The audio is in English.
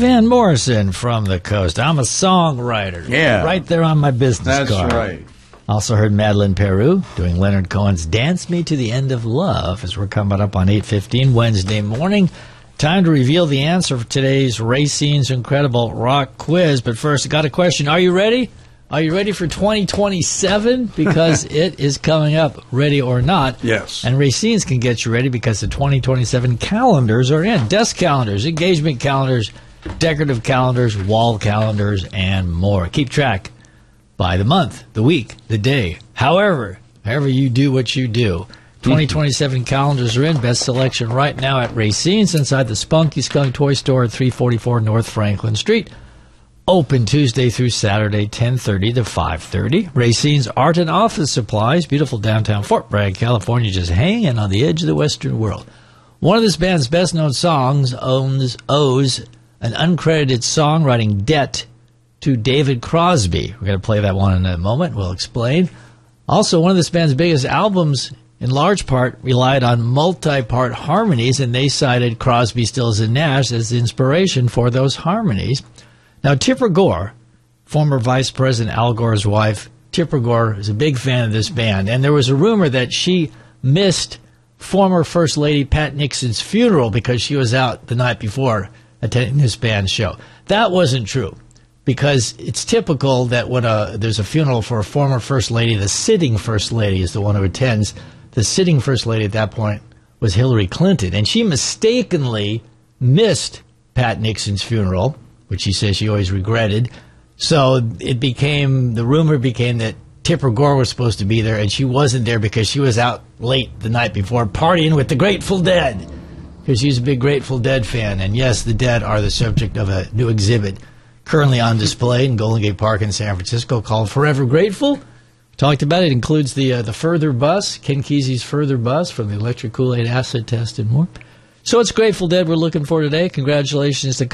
Van Morrison from the coast. I'm a songwriter. Yeah. Right there on my business card. That's right. Also heard Madeline Peru doing Leonard Cohen's Dance Me to the End of Love as we're coming up on 8:15 Wednesday morning. Time to reveal the answer for today's Racine's Incredible Rock Quiz. But first, I got a question. Are you ready? Are you ready for 2027? Because it is coming up, ready or not. Yes. And Racine's can get you ready because the 2027 calendars are in. Desk calendars, engagement calendars, decorative calendars, wall calendars, and more. Keep track by the month, the week, the day. However you do what you do. 2027 calendars are in. Best selection right now at Racine's inside the Spunky Skunk Toy Store at 344 North Franklin Street. Open Tuesday through Saturday, 10:30 to 5:30. Racine's Art and Office Supplies, beautiful downtown Fort Bragg, California, just hanging on the edge of the Western world. One of this band's best-known songs owes an uncredited songwriting debt to David Crosby. We're going to play that one in a moment. We'll explain. Also, one of this band's biggest albums, in large part, relied on multi-part harmonies, and they cited Crosby, Stills, and Nash as the inspiration for those harmonies. Now, Tipper Gore, former Vice President Al Gore's wife, Tipper Gore is a big fan of this band, and there was a rumor that she missed former First Lady Pat Nixon's funeral because she was out the night before attending this band's show. That wasn't true, because it's typical that when there's a funeral for a former First Lady, the sitting First Lady is the one who attends. The sitting First Lady at that point was Hillary Clinton, and she mistakenly missed Pat Nixon's funeral, which she says she always regretted. So the rumor became that Tipper Gore was supposed to be there, and she wasn't there because she was out late the night before partying with the Grateful Dead, because she's a big Grateful Dead fan. And yes, the Dead are the subject of a new exhibit currently on display in Golden Gate Park in San Francisco called Forever Grateful. Talked about it. It includes the Further bus, Ken Kesey's Further bus from the Electric Kool-Aid acid test and more. So it's Grateful Dead we're looking for today. Congratulations to